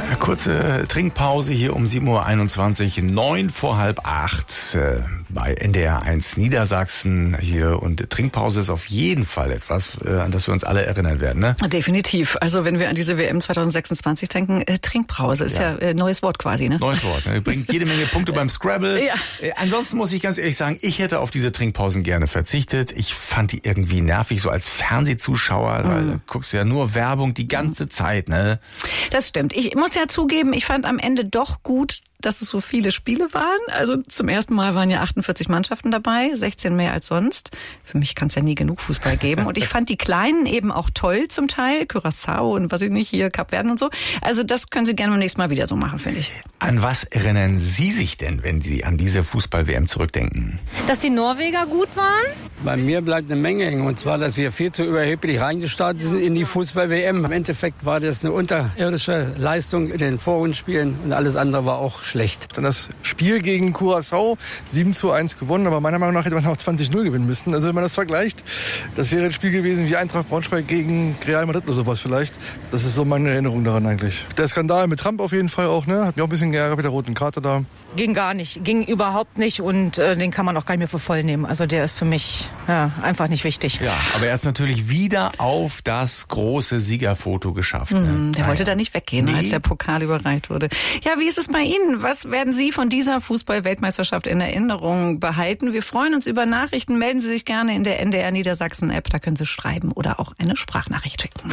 Kurze Trinkpause hier um 7.21 Uhr, 9 vor halb 8 bei NDR 1 Niedersachsen hier. Und Trinkpause ist auf jeden Fall etwas, an das wir uns alle erinnern werden, ne? Definitiv. Also wenn wir an diese WM 2026 denken, Trinkpause ist ja neues Wort quasi, ne? Neues Wort, ne? Bringt jede Menge Punkte beim Scrabble. Ja. Ansonsten muss ich ganz ehrlich sagen, ich hätte auf diese Trinkpausen gerne verzichtet. Ich fand die irgendwie nervig, so als Fernsehzuschauer, weil du guckst ja nur Werbung die ganze Zeit, ne? Das stimmt. Ich muss ja zugeben, ich fand am Ende doch gut, dass es so viele Spiele waren. Also zum ersten Mal waren ja 48 Mannschaften dabei, 16 mehr als sonst. Für mich kann es ja nie genug Fußball geben. Und ich fand die Kleinen eben auch toll zum Teil. Curaçao und was ich nicht, hier Kapverden und so. Also das können Sie gerne beim nächsten Mal wieder so machen, finde ich. An was erinnern Sie sich denn, wenn Sie an diese Fußball-WM zurückdenken? Dass die Norweger gut waren? Bei mir bleibt eine Menge hängen. Und zwar, dass wir viel zu überheblich reingestartet sind in die Fußball-WM. Im Endeffekt war das eine unterirdische Leistung in den Vorrundenspielen und alles andere war auch schlecht. Dann das Spiel gegen Curaçao 7:1 gewonnen, aber meiner Meinung nach hätte man auch 20-0 gewinnen müssen. Also wenn man das vergleicht, das wäre ein Spiel gewesen wie Eintracht Braunschweig gegen Real Madrid oder sowas vielleicht. Das ist so meine Erinnerung daran eigentlich. Der Skandal mit Trump auf jeden Fall auch, ne? Hat mich auch ein bisschen geärgert mit der roten Karte da. Ging gar nicht, ging überhaupt nicht und den kann man auch gar nicht mehr für voll nehmen. Also der ist für mich einfach nicht wichtig. Ja, aber er hat es natürlich wieder auf das große Siegerfoto geschafft. Ne? Der wollte da nicht weggehen, Nee. als der Pokal überreicht wurde. Ja, wie ist es bei Ihnen? Was werden Sie von dieser Fußball-Weltmeisterschaft in Erinnerung behalten? Wir freuen uns über Nachrichten. Melden Sie sich gerne in der NDR Niedersachsen-App. Da können Sie schreiben oder auch eine Sprachnachricht schicken.